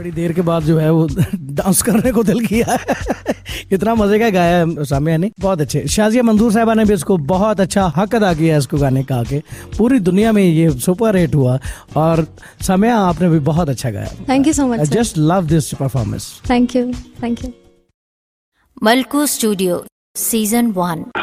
बड़ी देर के बाद जो है वो डांस करने को दिल किया है। इतना मजे का गाया है सामिया ने, बहुत अच्छे। शाजिया मंजूर साहबा ने भी इसको बहुत अच्छा हक अदा किया है इसको गाने का, के पूरी दुनिया में ये सुपर हिट हुआ। और सामिया आपने भी बहुत अच्छा गाया। Thank you so much. Just love this performance. Thank you, thank you. मलकू studio season 1।